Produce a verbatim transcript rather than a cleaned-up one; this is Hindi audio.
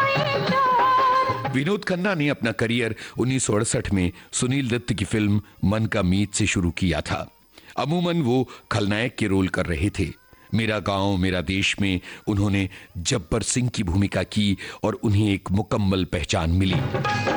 विनोद खन्ना ने अपना करियर उन्नीस सौ अड़सठ में सुनील दत्त की फिल्म मन का मीत से शुरू किया था। अमूमन वो खलनायक के रोल कर रहे थे। मेरा गांव मेरा देश में उन्होंने जब्बर सिंह की भूमिका की और उन्हें एक मुकम्मल पहचान मिली।